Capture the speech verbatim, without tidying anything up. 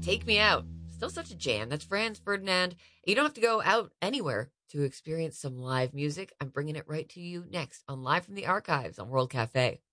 Take Me Out. Still such a jam. That's Franz Ferdinand. You don't have to go out anywhere to experience some live music. I'm bringing it right to you next on Live from the Archives on World Cafe.